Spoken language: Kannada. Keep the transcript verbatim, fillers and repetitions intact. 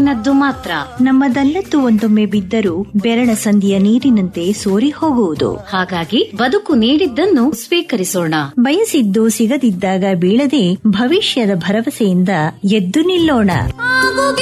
ಬದುಕಿನದ್ದು ಮಾತ್ರ. ನಮ್ಮದಲ್ಲದ್ದು ಒಂದೊಮ್ಮೆ ಬಿದ್ದರೂ ಬೆರಳ ಸಂಧಿಯ ನೀರಿನಂತೆ ಸೋರಿ ಹೋಗುವುದು. ಹಾಗಾಗಿ ಬದುಕು ನೀಡಿದ್ದನ್ನು ಸ್ವೀಕರಿಸೋಣ. ಬಯಸಿದ್ದು ಸಿಗದಿದ್ದಾಗ ಬೀಳದೆ ಭವಿಷ್ಯದ ಭರವಸೆಯಿಂದ ಎದ್ದು ನಿಲ್ಲೋಣ.